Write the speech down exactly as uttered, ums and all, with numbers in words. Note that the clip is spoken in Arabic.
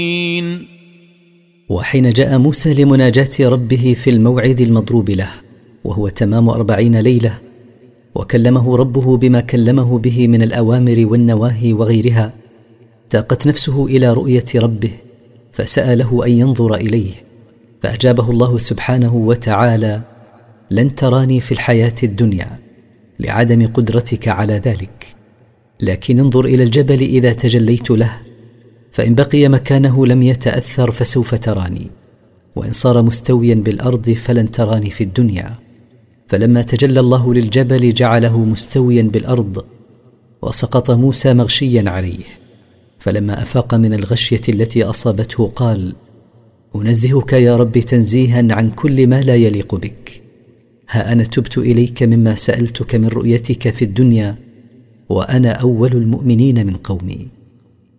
وحين جاء موسى لمناجاة ربه في الموعد المضروب له وهو تمام أربعين ليلة، وكلمه ربه بما كلمه به من الأوامر والنواهي وغيرها، تاقت نفسه إلى رؤية ربه فسأله أن ينظر إليه، فأجابه الله سبحانه وتعالى: لن تراني في الحياة الدنيا لعدم قدرتك على ذلك، لكن انظر إلى الجبل إذا تجليت له، فإن بقي مكانه لم يتأثر فسوف تراني، وإن صار مستويا بالأرض فلن تراني في الدنيا. فلما تجلى الله للجبل جعله مستويا بالأرض، وسقط موسى مغشيا عليه. فلما أفاق من الغشية التي أصابته قال: أنزهك يا رب تنزيها عن كل ما لا يليق بك، ها أنا تبت إليك مما سألتك من رؤيتك في الدنيا، وأنا أول المؤمنين من قومي.